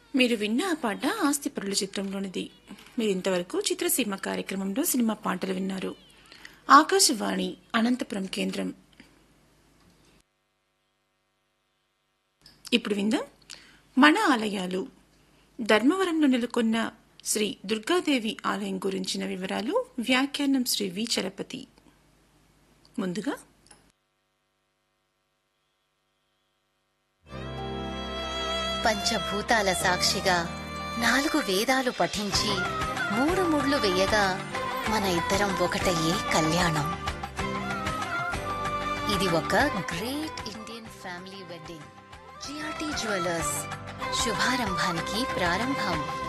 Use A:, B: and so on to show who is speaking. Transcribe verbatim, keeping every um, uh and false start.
A: మీరు విన్న ఆ పాట ఆస్తిపరుల చిత్రంలోనిది. మీరు ఇంతవరకు చిత్రసీమ కార్యక్రమంలో సినిమా పాటలు విన్నారు. ఆకాశవాణి అనంతపురం కేంద్రం. ఇప్పుడు విందాం మన ఆలయాలు. ధర్మవరంలో నెలకొన్న శ్రీ దుర్గాదేవి ఆలయం గురించిన వివరాలు. వ్యాఖ్యానం శ్రీ వి చలపతి. ముందుగా
B: పంచభూతాల సాక్షిగా నాలుగు వేదాలు పఠించి మూడు ముళ్ళు వేయగా మన ఇద్దరం ఒకటయ్యే కళ్యాణం. ఇది ఒక great Indian family wedding. GRT jewellers, శుభారంభానికి ప్రారంభం.